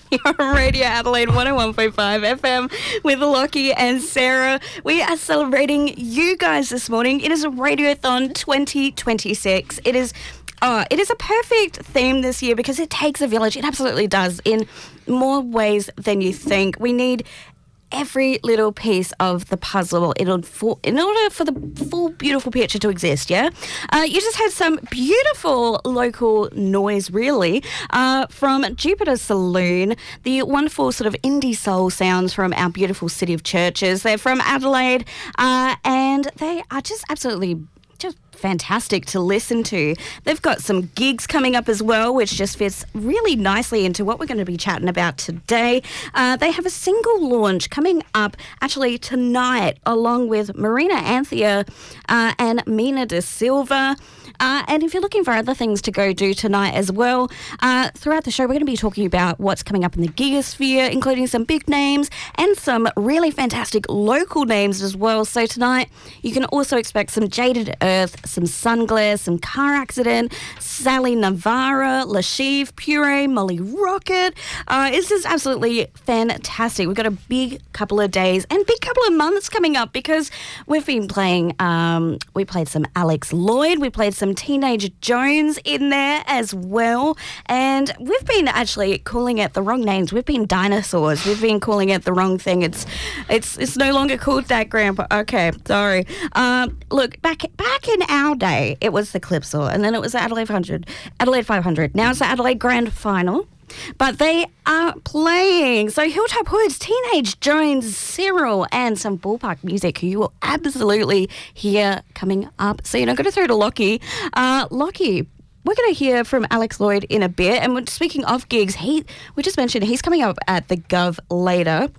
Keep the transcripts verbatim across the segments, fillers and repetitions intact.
You're on Radio Adelaide one oh one point five F M with Lockie and Sarah. We are celebrating you guys this morning. It is a Radiothon twenty twenty-six. It is Oh, it is a perfect theme this year because it takes a village. It absolutely does in more ways than you think. We need every little piece of the puzzle in order for, in order for the full beautiful picture to exist, yeah? Uh, you just had some beautiful local noise, really, uh, from Jupiter Saloon, the wonderful sort of indie soul sounds from our beautiful city of churches. They're from Adelaide, uh, and they are just absolutely just fantastic to listen to. They've got some gigs coming up as well, which just fits really nicely into what we're going to be chatting about today. Uh, they have a single launch coming up actually tonight, along with Marina Anthea uh, and Mina De Silva. Uh, and if you're looking for other things to go do tonight as well, uh, throughout the show, we're going to be talking about what's coming up in the gigosphere, including some big names and some really fantastic local names as well. So tonight, you can also expect some Jaded Earth, some Sunglass, some Car Accident, Sally Navarra, Lashiv, Puree, Molly Rocket. Uh, it's just absolutely fantastic. We've got a big couple of days and big couple of months coming up because we've been playing, um, we played some Alex Lloyd, we played some Teenage Jones in there as well. And we've been actually calling it the wrong names. We've been dinosaurs. We've been calling it the wrong thing. It's it's it's no longer called that, Grandpa. Okay, sorry. Um, look, back back in our day, it was the Clipsaw, and then it was the Adelaide five hundred, Adelaide five hundred. Now it's the Adelaide Grand Final. But they are playing. So Hilltop Hoods, Teenage Jones, Cyril, and some ballpark music who you will absolutely hear coming up soon. I'm going to throw to Lockie. Uh, Lockie, we're going to hear from Alex Lloyd in a bit. And speaking of gigs, he we just mentioned he's coming up at the Gov later.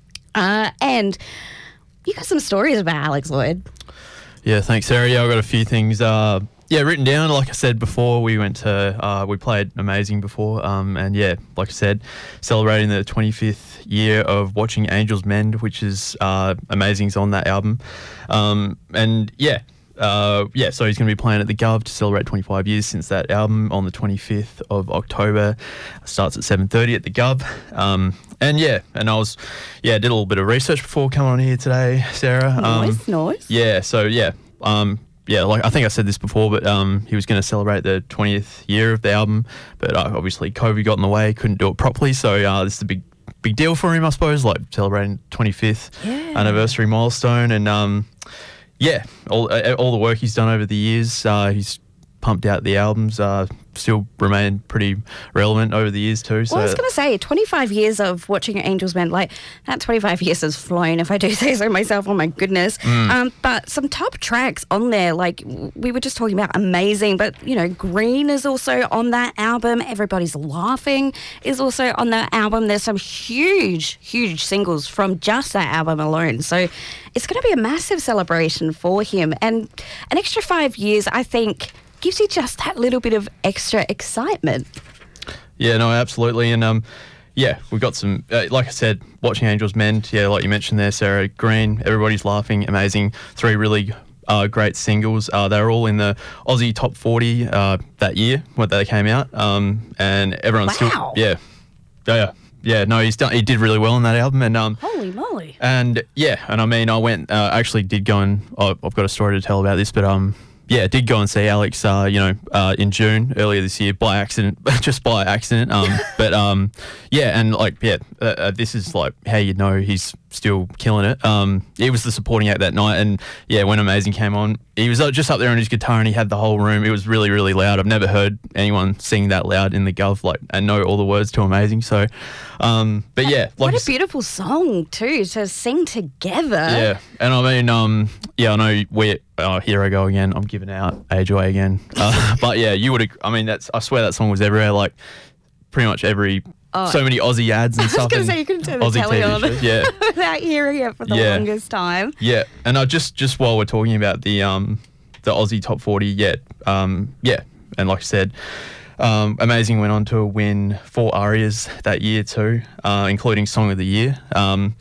Uh, and you got some stories about Alex Lloyd. Yeah, thanks, Sarah. Yeah, I've got a few things uh, yeah, written down. Like I said before, we went to, uh, we played Amazing before. Um, and yeah, like I said, celebrating the twenty-fifth year of Watching Angels Mend, which is uh, Amazing's on that album. Um, and yeah, uh, yeah, so he's going to be playing at the Gov to celebrate twenty-five years since that album on the twenty-fifth of October. Starts at seven thirty at the Gov. Um, and yeah, and I was, yeah, did a little bit of research before coming on here today, Sarah. Nice, um, nice. Yeah, so yeah, um, yeah, like I think I said this before, but um, he was going to celebrate the twentieth year of the album, but uh, obviously COVID got in the way, couldn't do it properly, so uh, this is a big big deal for him, I suppose, like celebrating twenty-fifth yeah. anniversary milestone. And um, yeah, all uh, all the work he's done over the years, uh, he's pumped out the albums, uh, still remain pretty relevant over the years too. So well, I was going to say, twenty-five years of Watching Angels Mend, like that twenty-five years has flown, if I do say so myself. Oh my goodness. Mm. Um, but some top tracks on there, like we were just talking about Amazing, but you know, Green is also on that album. Everybody's Laughing is also on that album. There's some huge, huge singles from just that album alone. So it's going to be a massive celebration for him. And an extra five years, I think, gives you just that little bit of extra excitement. Yeah, no, absolutely. And um, yeah, we've got some, uh, like I said, Watching Angels Mend, yeah, like you mentioned there, Sarah, Green, Everybody's Laughing, Amazing, three really uh, great singles. Uh, they were all in the Aussie Top forty uh, that year when they came out. Um, and everyone's wow. still, yeah, yeah, yeah. Yeah, no, he's done. He did really well on that album, and um, holy moly! And yeah, and I mean, I went. Uh, actually, did go and oh, I've got a story to tell about this, but um, yeah, did go and see Alex. Uh, you know, uh, in June earlier this year by accident, just by accident. Um, but um, yeah, and like yeah, uh, uh, this is like how you know he's still killing it. Um, he was the supporting act that night, and yeah, when Amazing came on, he was just up there on his guitar, and he had the whole room. It was really, really loud. I've never heard anyone sing that loud in the Gov, like, and know all the words to Amazing. So, um, but yeah, like what a beautiful song too to sing together. Yeah, and I mean, um, yeah, I know we. Oh, here I go again. I'm giving out age away again. Uh, but yeah, you would. I mean, that's. I swear that song was everywhere. Like, pretty much every. Oh. So many Aussie ads and stuff. I was going to say, you couldn't turn the Aussie telly on yeah. without hearing it for the yeah. longest time. Yeah, and I just just while we're talking about the um the Aussie Top forty, yeah, um yeah, and like I said, um, Amazing went on to win four Arias that year too, uh, including Song of the Year. Um,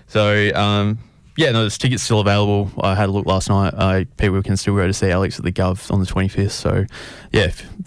so um. Yeah, no, there's tickets still available. I had a look last night. Uh, people can still go to see Alex at the Gov on the twenty-fifth. So, yeah,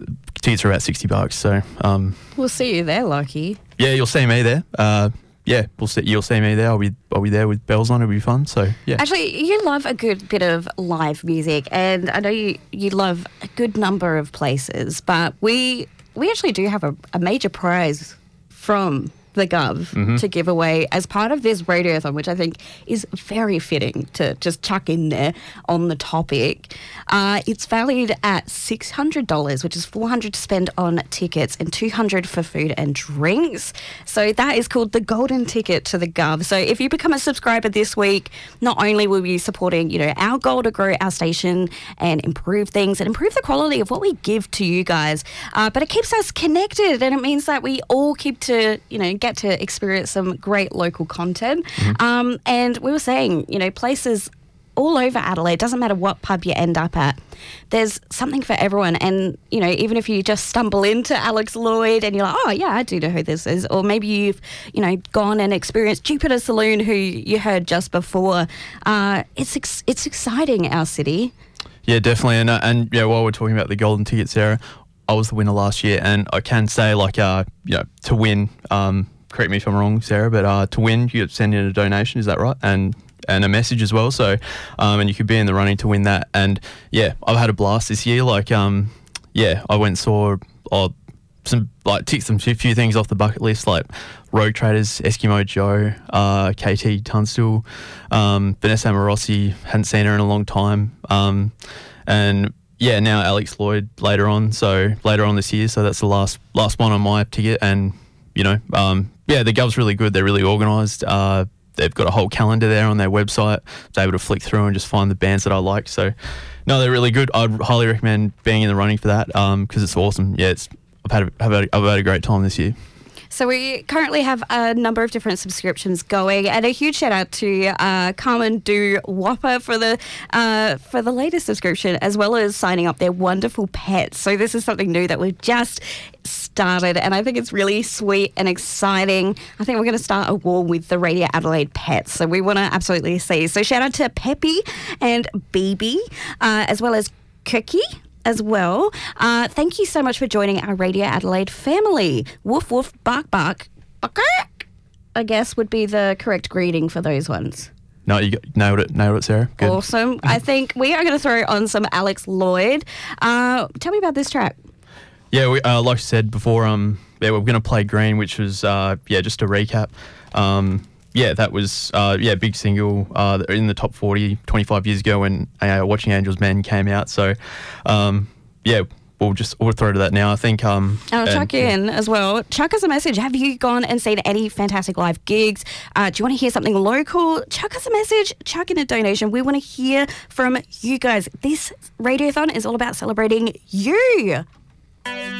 tickets are about sixty bucks. So um, We'll see you there, Lockie. yeah, you'll see me there. Uh, yeah, we'll see. You'll see me there. I'll be I'll be there with bells on. It'll be fun. So yeah. Actually, you love a good bit of live music, and I know you, you love a good number of places, but we we actually do have a, a major prize from the Gov Mm-hmm. to give away as part of this radiothon, which I think is very fitting to just chuck in there on the topic. Uh, it's valued at six hundred dollars, which is four hundred dollars to spend on tickets and two hundred dollars for food and drinks. So that is called the Golden Ticket to the Gov. So if you become a subscriber this week, not only will you be supporting, you know, our goal to grow our station and improve things and improve the quality of what we give to you guys, uh, but it keeps us connected, and it means that we all keep to, you know, get to experience some great local content. Mm-hmm. Um, and we were saying, you know, places all over Adelaide, doesn't matter what pub you end up at, there's something for everyone. And, you know, even if you just stumble into Alex Lloyd and you're like, oh, yeah, I do know who this is. Or maybe you've, you know, gone and experienced Jupiter Saloon, who you heard just before. Uh, it's ex- it's exciting, our city. Yeah, definitely. And, uh, and yeah, while we're talking about the Golden Ticket, Sarah, I was the winner last year, and I can say, like, uh, you know, to win, um, correct me if I'm wrong, Sarah, but uh, to win, you send in a donation, is that right? And and a message as well. So, um, and you could be in the running to win that. And yeah, I've had a blast this year. Like, um, yeah, I went and saw oh, some, like, ticked some few things off the bucket list, like Rogue Traders, Eskimo Joe, uh, K T Tunstall, um, Vanessa Amorossi, hadn't seen her in a long time. Um, and yeah, now Alex Lloyd later on. So later on this year. So that's the last last one on my ticket. And you know, um, yeah, the Gov's really good. They're really organised. Uh, they've got a whole calendar there on their website. I was able to flick through and just find the bands that I like. So, no, they're really good. I'd highly recommend being in the running for that because um, it's awesome. Yeah, it's I've had a, I've had a, I've had a great time this year. So we currently have a number of different subscriptions going, and a huge shout out to uh, Carmen Du Whopper for the uh, for the latest subscription, as well as signing up their wonderful pets. So this is something new that we've just started, and I think it's really sweet and exciting. I think we're going to start a war with the Radio Adelaide pets, so we want to absolutely see. So shout out to Peppy and B B, uh, as well as Cookie as well. Uh, thank you so much for joining our Radio Adelaide family. Woof, woof, bark, bark, bark, I guess would be the correct greeting for those ones. No, you got, nailed it. Nailed it, Sarah. Good. Awesome. I think we are going to throw on some Alex Lloyd. Uh, tell me about this track. Yeah, we, uh, like I said before, um, yeah, we're going to play Green, which was, uh, yeah, just a recap. Um, yeah, that was, uh, yeah, big single uh, in the top forty twenty-five years ago when uh, Watching Angels Men came out. So, um, yeah, we'll just we'll throw to that now. I think. Um, I'll and, chuck you yeah. in as well. Chuck us a message. Have you gone and seen any fantastic live gigs? Uh, do you want to hear something local? Chuck us a message. Chuck in a donation. We want to hear from you guys. This Radiothon is all about celebrating you.